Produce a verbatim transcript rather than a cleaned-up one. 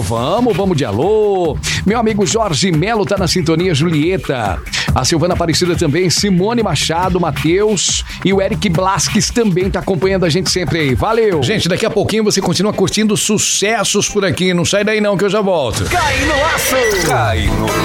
vamos, vamos de alô. Meu amigo Jorge Melo tá na sintonia, Julieta. A Silvana Aparecida também, Simone Machado, Matheus e o Eric Blasques também tá acompanhando a gente sempre aí. Valeu! Gente, daqui a pouquinho você continua curtindo sucessos por aqui. Não sai daí não que eu já volto. Cai no laço! Cai no